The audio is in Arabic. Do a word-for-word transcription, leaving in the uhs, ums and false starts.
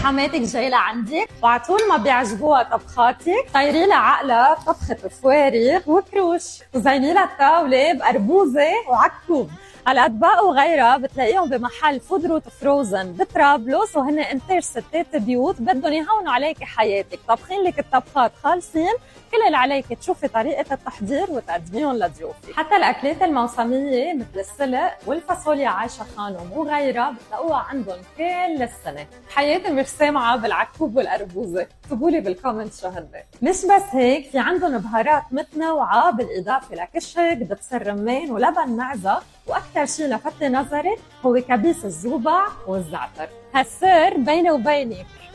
حماتك جاي لعندك وعلى طول ما بيعجبوها طبخاتك طيري لها عقلها طبخة فوارغ وكروش وزيني لها الطاولة بقربوزة وعكوب. هالأطباق وغيرها بتلاقيهم بمحل فودروت فروزن بطرابلس وهن انتاج ستات بيوت بدهم يهونوا عليكي حياتك، طابخين لك الطبخات خالصين، كل اللي عليك تشوفي طريقة التحضير وتقدميهم لضيوفك. حتى الأكلات الموسمية مثل السلق والفاصوليا عايشة خانم وغيرها بتلاقوها عندهم كل السنة. حياتي مش سامعة بالعكوب والقربوزة، اكتبوا لي بالكومنت شو هن. مش بس هيك، في عندهم بهارات متنوعة بالإضافة لكشك دبس الرمان ولبن معزة، وأكثر شيء لفت نظري هو كبيس الزوبع والزعتر. هالسر بيني وبينك